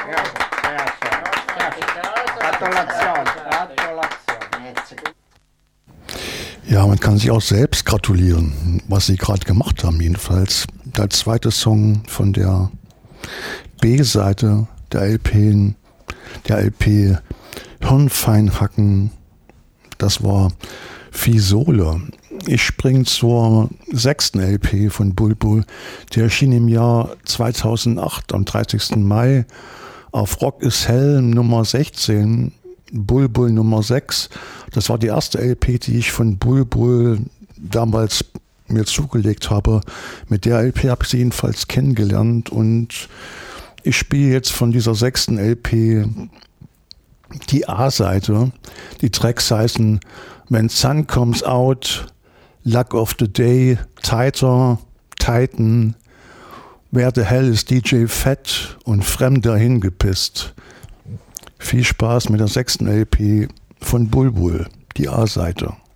Gratulation. Ja, man kann sich auch selbst gratulieren, was sie gerade gemacht haben. Jedenfalls der zweite Song von der B-Seite der LP Hirnfeinhacken, das war Fisole. Ich springe zur 6. LP von Bulbul. Die erschien im Jahr 2008 am 30. Mai auf Rock ist Hell Nummer 16, Bulbul Nummer 6. Das war die erste LP, die ich von Bulbul damals mir zugelegt habe. Mit der LP habe ich sie jedenfalls kennengelernt und ich spiele jetzt von dieser 6. LP die A-Seite. Die Tracks heißen When Sun Comes Out, Luck of the Day, Tighter, Titan, Where the Hell is DJ Fett und Fremder hingepisst. Viel Spaß mit der 6. LP von Bulbul, die A-Seite.